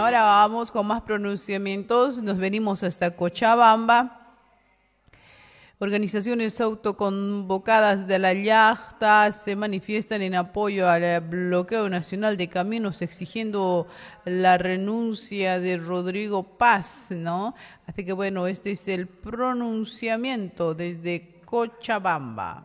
ahora vamos con más pronunciamientos. Nos venimos hasta Cochabamba. Organizaciones autoconvocadas de la Yacta se manifiestan en apoyo al bloqueo nacional de caminos, exigiendo la renuncia de Rodrigo Paz, ¿no? Así que bueno, este es el pronunciamiento desde Cochabamba.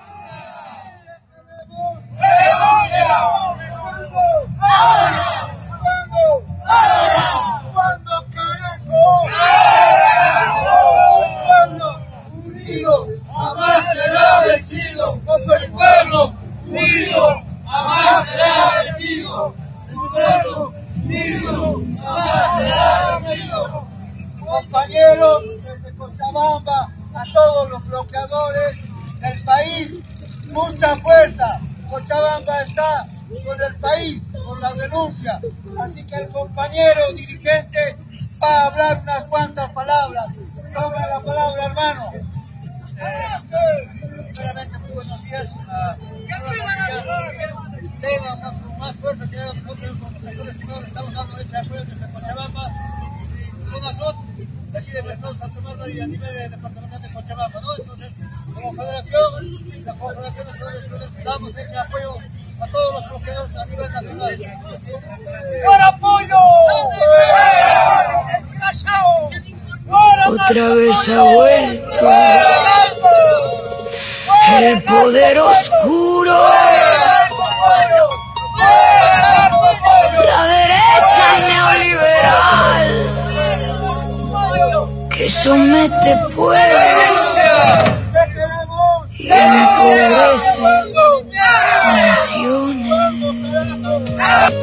Jamás será vencido, cuando el pueblo unido jamás será vencido, el pueblo unido jamás será vencido. Compañeros desde Cochabamba, a todos los bloqueadores del país, mucha fuerza. Cochabamba está con el país, con la denuncia, así que el compañero dirigente va a hablar unas cuantas palabras. Toma la palabra, hermano. Primeramente, muy buenos días a todos los que tengan más fuerza que nosotros como sectores privados estamos dando ese apoyo desde Cochabamba y zona sur de aquí del Estado de Santa Bárbara y a nivel del departamento de Cochabamba, ¿no? Entonces, como federación, la Confederación Nacional de Estudiantes damos ese apoyo a todos los bloqueadores a nivel nacional. ¡Buen apoyo! Otra vez ha vuelto el poder oscuro, la derecha neoliberal que somete pueblos